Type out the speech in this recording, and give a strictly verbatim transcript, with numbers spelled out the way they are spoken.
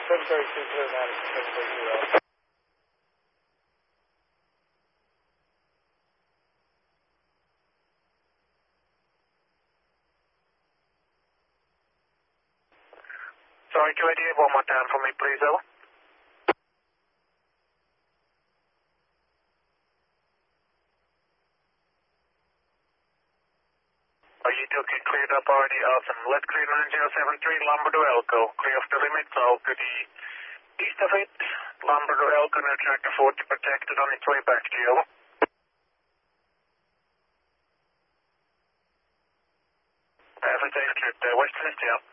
seven thirty-two, clear Madison, seven thirty-two. Sorry, Q A D, one more time for me, please, over. Are you two cleared up already? Awesome. Let's clear nine zero seven three, Lombardo Elko. Clear off the limit, so to the east of it. Lombardo Elko, no tractor forty protected on its way back to you, over. Have a safe trip there. Western is out.